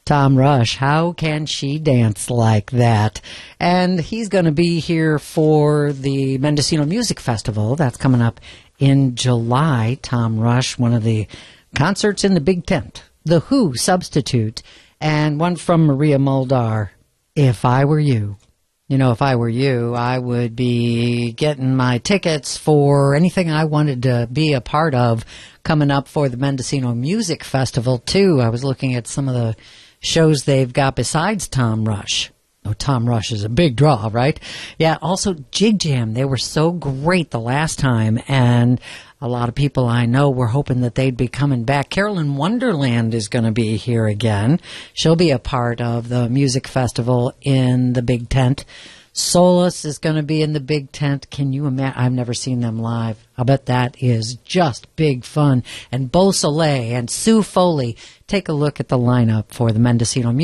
Tom Rush, how can she dance like that? And he's going to be here for the Mendocino Music Festival. That's coming up in July. Tom Rush, one of the concerts in the Big Tent. The Who substitute, and one from Maria Muldaur, If I Were You. You know, if I were you, I would be getting my tickets for anything I wanted to be a part of coming up for the Mendocino Music Festival, too. I was looking at some of the shows they've got besides Tom Rush. Oh, Tom Rush is a big draw, right? Yeah, also Jig Jam. They were so great the last time, and a lot of people I know were hoping that they'd be coming back. Carolyn Wonderland is going to be here again. She'll be a part of the music festival in the Big Tent. Solace is going to be in the Big Tent. Can you imagine? I've never seen them live. I bet that is just big fun. And Beau Soleil and Sue Foley. Take a look at the lineup for the Mendocino Music